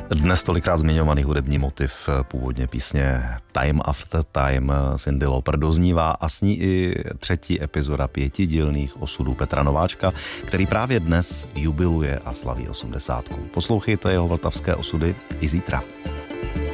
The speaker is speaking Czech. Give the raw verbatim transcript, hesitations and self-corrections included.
Dnes tolikrát zmiňovaný hudební motiv původně písně Time After Time Cyndi Lauper doznívá a s ní i třetí epizoda pětidílných osudů Petra Nováčka, který právě dnes jubiluje a slaví osmdesátku. Poslouchejte jeho vltavské osudy i zítra.